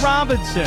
Robinson,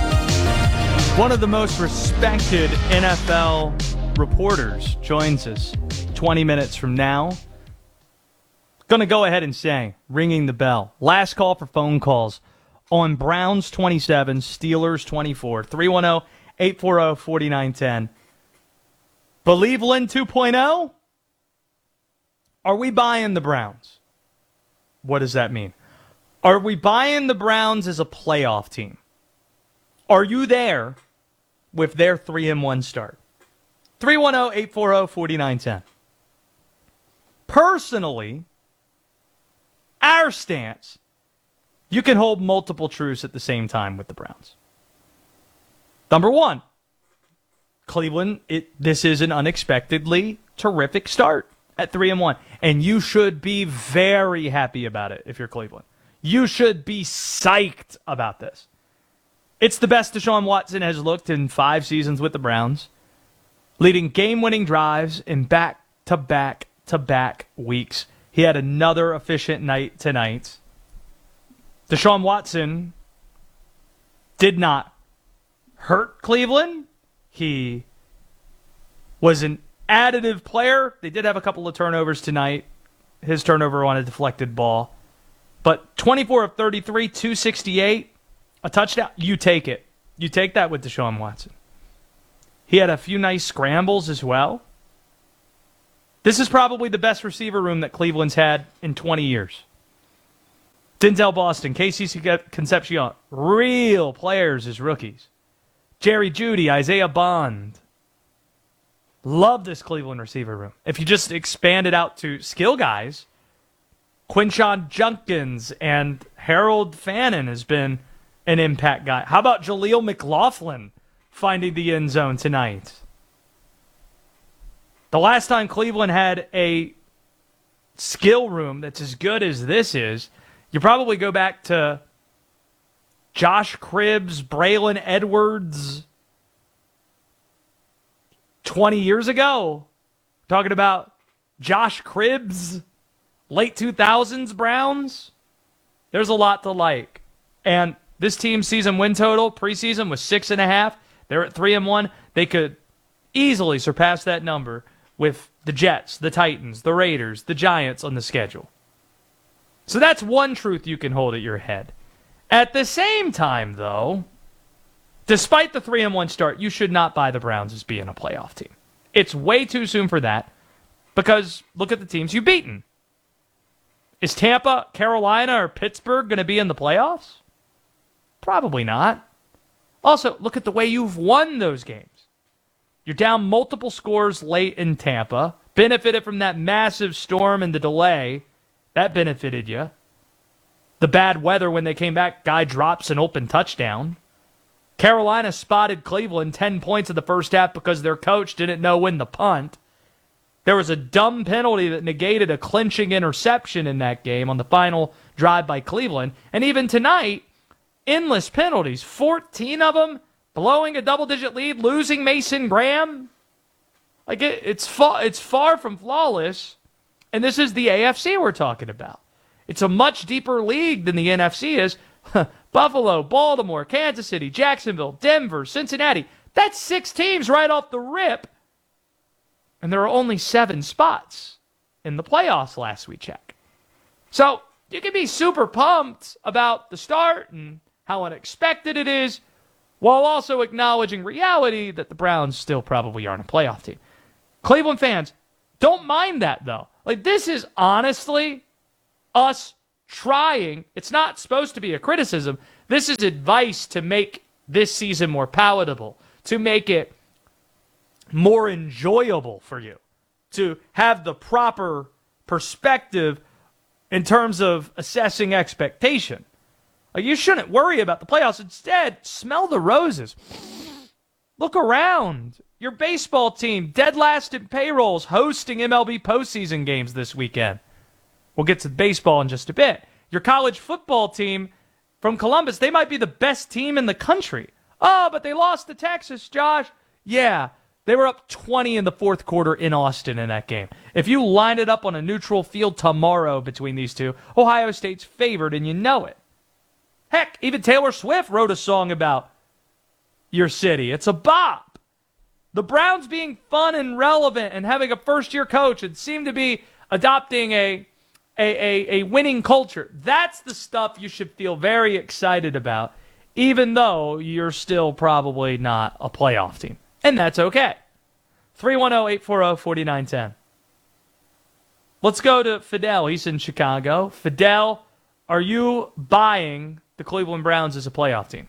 one of the most respected NFL reporters, joins us 20 minutes from now. Going to go ahead and say, ringing the bell. Last call for phone calls on Browns 27, Steelers 24. 310-840-4910. Believeland 2.0? Are we buying the Browns? What does that mean? Are we buying the Browns as a playoff team? Are you there with their 3-1 start? 310-840-4910. Personally, our stance, you can hold multiple truths at the same time with the Browns. Number one, Cleveland, this is an unexpectedly terrific start at 3-1. And you should be very happy about it if you're Cleveland. You should be psyched about this. It's the best Deshaun Watson has looked in 5 seasons with the Browns, leading game-winning drives in back-to-back-to-back weeks. He had another efficient night tonight. Deshaun Watson did not hurt Cleveland. He was an additive player. They did have a couple of turnovers tonight. His turnover on a deflected ball. But 24 of 33, 268, a touchdown. You take it. You take that with Deshaun Watson. He had a few nice scrambles as well. This is probably the best receiver room that Cleveland's had in 20 years. Denzel Boston, Casey Concepcion, real players as rookies. Jerry Jeudy, Isaiah Bond. Love this Cleveland receiver room. If you just expand it out to skill guys, Quinshon Judkins and Harold Fannin has been an impact guy. How about Jaleel McLaughlin finding the end zone tonight? The last time Cleveland had a skill room that's as good as this is, you probably go back to Josh Cribbs, Braylon Edwards, 20 years ago. Talking about Josh Cribbs, late 2000s Browns. There's a lot to like. And this team's season win total preseason was 6.5. They're at 3-1. They could easily surpass that number with the Jets, the Titans, the Raiders, the Giants on the schedule. So that's one truth you can hold at your head. At the same time, though, despite the 3-1 start, you should not buy the Browns as being a playoff team. It's way too soon for that because look at the teams you've beaten. Is Tampa, Carolina, or Pittsburgh going to be in the playoffs? Probably not. Also, look at the way you've won those games. You're down multiple scores late in Tampa, benefited from that massive storm and the delay. That benefited you. The bad weather when they came back, guy drops an open touchdown. Carolina spotted Cleveland 10 points in the first half because their coach didn't know when to punt. There was a dumb penalty that negated a clinching interception in that game on the final drive by Cleveland. And even tonight, endless penalties, 14 of them, blowing a double-digit lead, losing Mason Graham. Like it's far from flawless. And this is the AFC we're talking about. It's a much deeper league than the NFC is. Buffalo, Baltimore, Kansas City, Jacksonville, Denver, Cincinnati. That's 6 teams right off the rip. And there are only 7 spots in the playoffs last we checked. So you can be super pumped about the start and how unexpected it is, while also acknowledging reality that the Browns still probably aren't a playoff team. Cleveland fans, don't mind that, though. Like, this is honestly us trying. It's not supposed to be a criticism. This is advice to make this season more palatable, to make it more enjoyable for you, to have the proper perspective in terms of assessing expectation. Like, you shouldn't worry about the playoffs. Instead, smell the roses. Look around. Your baseball team, dead last in payrolls, hosting MLB postseason games this weekend. We'll get to baseball in just a bit. Your college football team from Columbus, they might be the best team in the country. Oh, but they lost to Texas, Josh. Yeah, they were up 20 in the fourth quarter in Austin in that game. If you line it up on a neutral field tomorrow between these two, Ohio State's favored and you know it. Heck, even Taylor Swift wrote a song about your city. It's a bop. The Browns being fun and relevant and having a first-year coach and seem to be adopting a winning culture. That's the stuff you should feel very excited about, even though you're still probably not a playoff team. And that's okay. 310-840-4910. Let's go to Fidel. He's in Chicago. Fidel, are you buying the Cleveland Browns as a playoff team?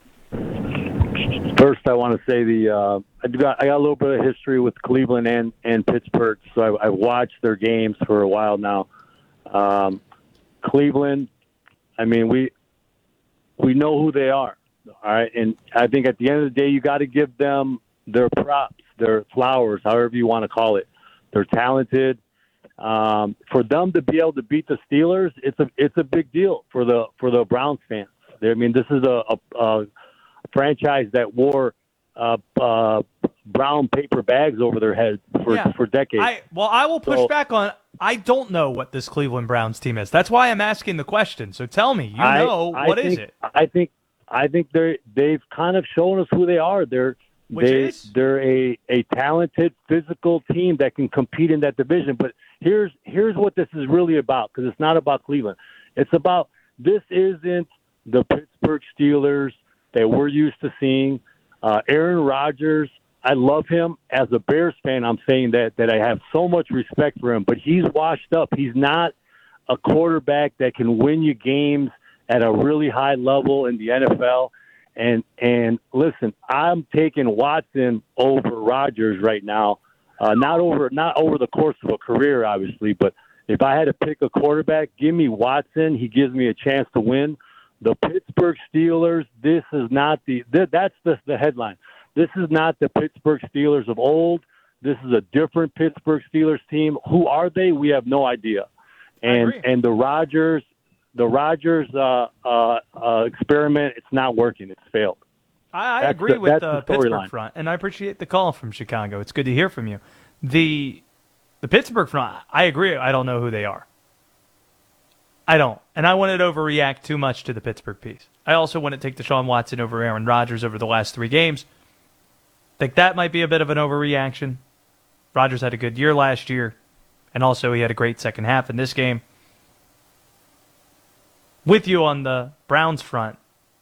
First, I want to say I got a little bit of history with Cleveland and Pittsburgh, so I've watched their games for a while now. Cleveland, I mean, we know who they are, all right? And I think at the end of the day, you got to give them their props, their flowers, however you want to call it. They're talented. For them to be able to beat the Steelers, it's a big deal for the Browns fans. I mean, this is a franchise that wore brown paper bags over their heads for decades. I will push back on. I don't know what this Cleveland Browns team is. That's why I'm asking the question. So tell me, what is it? I think they've kind of shown us who they are. They're a talented physical team that can compete in that division. But here's what this is really about, because it's not about Cleveland. It's about, this isn't the Pittsburgh Steelers that we're used to seeing. Aaron Rodgers, I love him. As a Bears fan, I'm saying that I have so much respect for him, but he's washed up. He's not a quarterback that can win you games at a really high level in the NFL. And listen, I'm taking Watson over Rodgers right now. Not over the course of a career, obviously, but if I had to pick a quarterback, give me Watson. He gives me a chance to win. The Pittsburgh Steelers, that's the headline. This is not the Pittsburgh Steelers of old. This is a different Pittsburgh Steelers team. Who are they? We have no idea. And the Rodgers experiment, it's not working. It's failed. I agree with the Pittsburgh front, and I appreciate the call from Chicago. It's good to hear from you. The Pittsburgh front, I agree. I don't know who they are. I don't. And I wouldn't overreact too much to the Pittsburgh piece. I also wouldn't take Deshaun Watson over Aaron Rodgers over the last 3 games. Think that might be a bit of an overreaction. Rodgers had a good year last year, and also he had a great second half in this game. With you on the Browns front,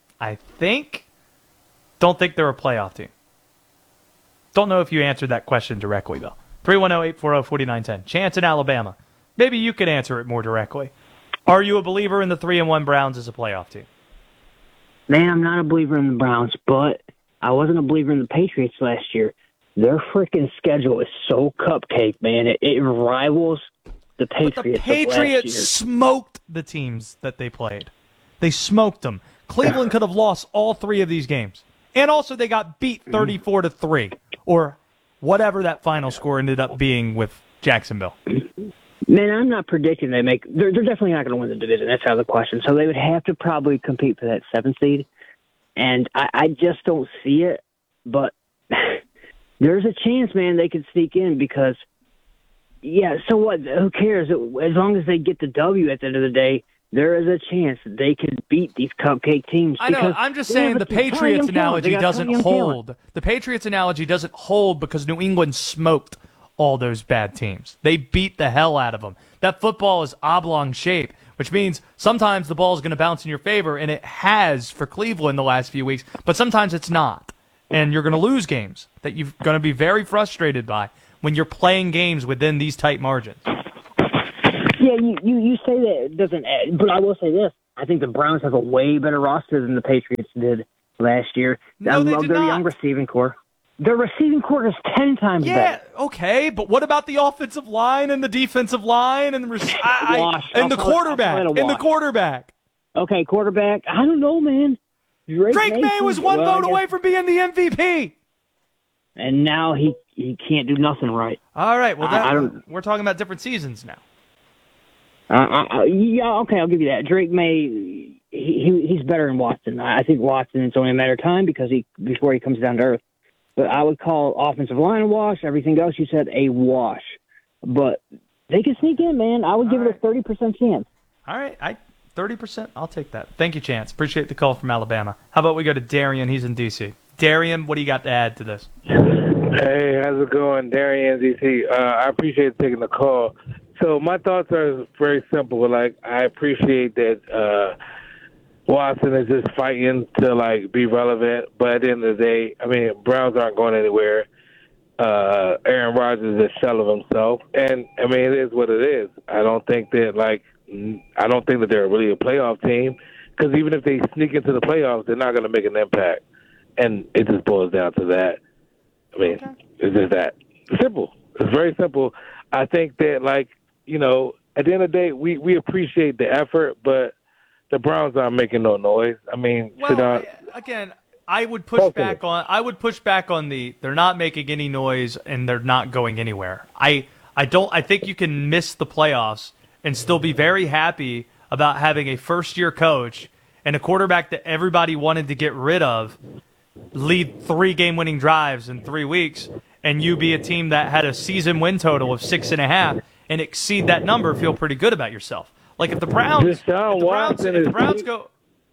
don't think they're a playoff team. Don't know if you answered that question directly, though. 310-840-4910. Chance in Alabama. Maybe you could answer it more directly. Are you a believer in the 3-1 Browns as a playoff team? Man, I'm not a believer in the Browns, but I wasn't a believer in the Patriots last year. Their freaking schedule is so cupcake, man. It rivals the Patriots. But the Patriots smoked the teams that they played. They smoked them. Cleveland could have lost all 3 of these games. And also they got beat 34-3, or whatever that final score ended up being with Jacksonville. Man, I'm not predicting they're definitely not going to win the division. That's out of the question. So they would have to probably compete for that 7th seed. And I just don't see it. But there's a chance, man, they could sneak in because, yeah, so what? Who cares? As long as they get the W at the end of the day, there is a chance that they could beat these cupcake teams. I know. I'm just saying the Patriots analogy doesn't hold. The Patriots analogy doesn't hold because New England smoked all those bad teams. They beat the hell out of them. That football is oblong shape, which means sometimes the ball is going to bounce in your favor, and it has for Cleveland the last few weeks, but sometimes it's not. And you're going to lose games that you're going to be very frustrated by when you're playing games within these tight margins. Yeah, you say that it doesn't add, but I will say this. I think the Browns have a way better roster than the Patriots did last year. No, I love their young receiving core. Their receiving core is 10 times better. Yeah, okay, but what about the offensive line and the defensive line and the quarterback? Okay, quarterback. I don't know, man. Drake May was one vote away from being the MVP. And now he can't do nothing right. All right, well, we're talking about different seasons now. Yeah, okay, I'll give you that. Drake May, he's better than Watson. I think Watson, it's only a matter of time before he comes down to earth. But I would call offensive line a wash. Everything else you said a wash. But they can sneak in, man. I would give it a 30% chance. All right. 30%? I'll take that. Thank you, Chance. Appreciate the call from Alabama. How about we go to Darian? He's in D.C. Darian, what do you got to add to this? Hey, how's it going? Darian, D.C. I appreciate taking the call. So my thoughts are very simple. Like, I appreciate that Watson is just fighting to, like, be relevant. But at the end of the day, I mean, Browns aren't going anywhere. Aaron Rodgers is a shell of himself. And, I mean, it is what it is. I don't think that they're really a playoff team, because even if they sneak into the playoffs, they're not going to make an impact. And it just boils down to that. I mean, It's just that simple. It's very simple. I think that, like, you know, at the end of the day, we appreciate the effort, but the Browns aren't making no noise. I mean, I would push back on they're not making any noise and they're not going anywhere. I think you can miss the playoffs and still be very happy about having a first-year coach and a quarterback that everybody wanted to get rid of lead 3 game-winning drives in 3 weeks, and you be a team that had a season win total of 6.5 and exceed that number, feel pretty good about yourself. Like if the Browns go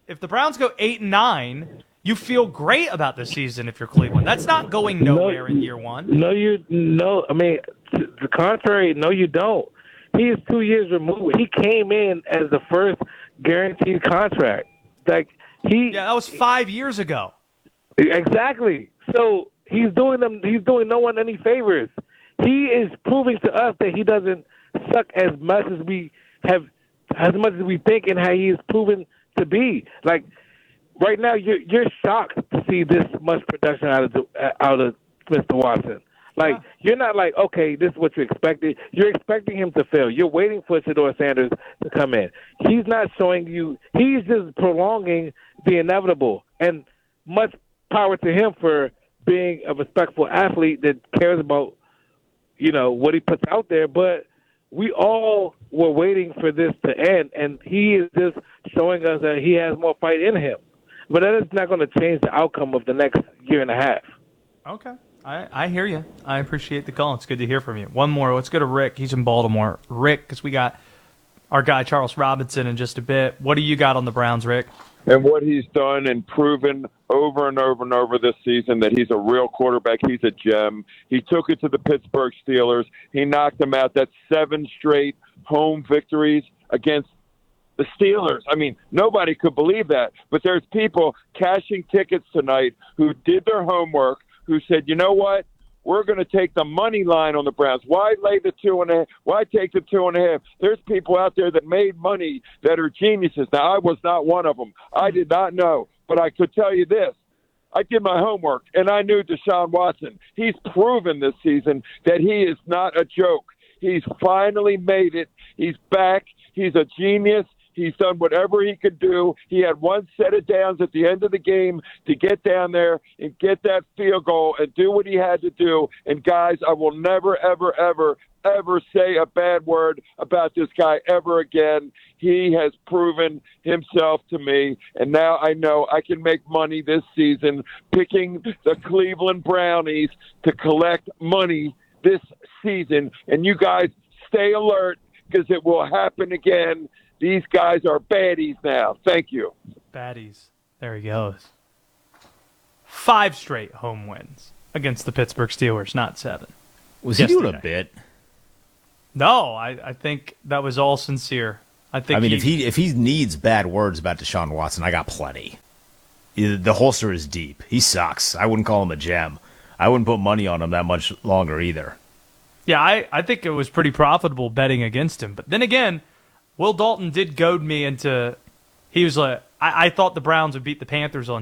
8-9, you feel great about the season if you're Cleveland. That's not going nowhere in year one. I mean, the contrary, no, you don't. He is 2 years removed. He came in as the first guaranteed contract. That was 5 years ago. Exactly. So he's doing no one any favors. He is proving to us that he doesn't suck as much as we think, and how he is proven to be. Like right now, you're shocked to see this much production out of Mr. Watson. Like, you're not like, okay, this is what you expected. You're expecting him to fail. You're waiting for Shedeur Sanders to come in. He's not showing you. He's just prolonging the inevitable. And much power to him for being a respectful athlete that cares about, you know, what he puts out there. But we all were waiting for this to end, and he is just showing us that he has more fight in him. But that is not going to change the outcome of the next year and a half. Okay. I hear you. I appreciate the call. It's good to hear from you. One more. Let's go to Rick. He's in Baltimore. Rick, because we got our guy Charles Robinson in just a bit. What do you got on the Browns, Rick? And what he's done and proven over and over and over this season that he's a real quarterback. He's a gem. He took it to the Pittsburgh Steelers. He knocked them out. That's 7 straight home victories against the Steelers. I mean, nobody could believe that. But there's people cashing tickets tonight who did their homework, who said, you know what? We're going to take the money line on the Browns. Why lay the 2.5? Why take the 2.5? There's people out there that made money that are geniuses. Now, I was not one of them. I did not know. But I could tell you this. I did my homework, and I knew Deshaun Watson. He's proven this season that he is not a joke. He's finally made it. He's back. He's a genius. He's done whatever he could do. He had one set of downs at the end of the game to get down there and get that field goal and do what he had to do. And, guys, I will never, ever, ever, ever say a bad word about this guy ever again. He has proven himself to me, and now I know I can make money this season picking the Cleveland Brownies to collect money this season. And you guys stay alert, because it will happen again. These guys are baddies now. Thank you. Baddies. There he goes. 5 straight home wins against the Pittsburgh Steelers, not 7. Was he doing a bit? No, I think that was all sincere. If he needs bad words about Deshaun Watson, I got plenty. The holster is deep. He sucks. I wouldn't call him a gem. I wouldn't put money on him that much longer either. Yeah, I think it was pretty profitable betting against him. But then again, Will Dalton did goad me into – he was like, I thought the Browns would beat the Panthers on